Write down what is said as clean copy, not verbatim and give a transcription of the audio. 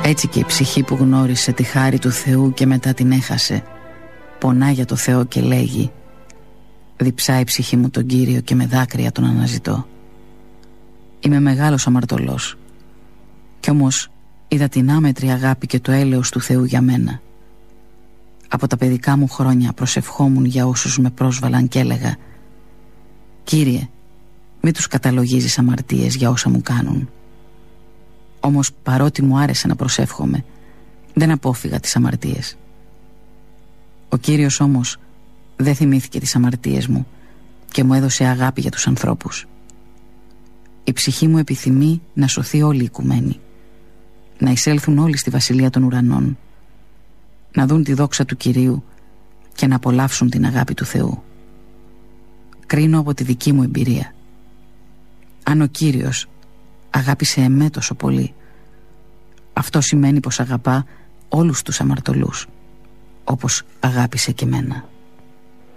Έτσι και η ψυχή που γνώρισε τη χάρη του Θεού και μετά την έχασε, πονά για το Θεό και λέγει: διψάει η ψυχή μου τον Κύριο και με δάκρυα τον αναζητώ. Είμαι μεγάλος αμαρτωλός, κι όμως είδα την άμετρη αγάπη και το έλεος του Θεού για μένα. Από τα παιδικά μου χρόνια προσευχόμουν για όσους με πρόσβαλαν και έλεγα: Κύριε, μη τους καταλογίζεις αμαρτίες για όσα μου κάνουν. Όμως παρότι μου άρεσε να προσεύχομαι, δεν απόφυγα τις αμαρτίες. Ο Κύριος όμως δεν θυμήθηκε τις αμαρτίες μου και μου έδωσε αγάπη για τους ανθρώπους. Η ψυχή μου επιθυμεί να σωθεί όλη η οικουμένη, να εισέλθουν όλοι στη βασιλεία των ουρανών, να δουν τη δόξα του Κυρίου και να απολαύσουν την αγάπη του Θεού. Κρίνω από τη δική μου εμπειρία. Αν ο Κύριος αγάπησε εμέ τόσο πολύ, αυτό σημαίνει πως αγαπά όλους τους αμαρτωλούς, όπως αγάπησε και μένα.